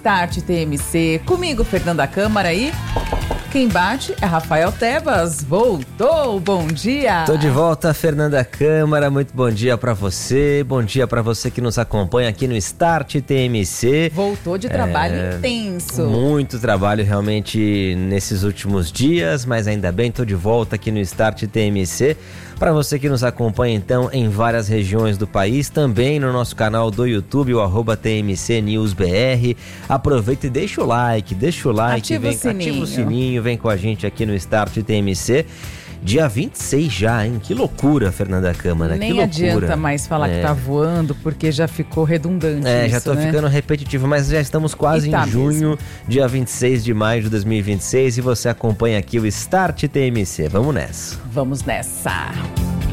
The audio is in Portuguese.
Start TMC. Comigo, Fernanda Câmara e... Quem bate é Rafael Tebas. Voltou, bom dia. Tô de volta, Fernanda Câmara, muito bom dia pra você. Bom dia pra você que nos acompanha aqui no Start TMC. Voltou de trabalho intenso. Muito trabalho realmente nesses últimos dias, mas ainda bem, tô de volta aqui no Start TMC. Para você que nos acompanha então em várias regiões do país, também no nosso canal do YouTube, o @TMCNewsBR. Aproveita e deixa o like, ativa o sininho, vem com a gente aqui no Start TMC. Dia 26 já, hein? Que loucura, Fernanda Câmara, Nem que loucura. adianta mais falar que tá voando, porque já ficou redundante isso, já tô ficando repetitivo, mas já estamos quase em junho, mesmo. Dia 26 de maio de 2026, e você acompanha aqui o Start TMC. Vamos nessa. Vamos nessa.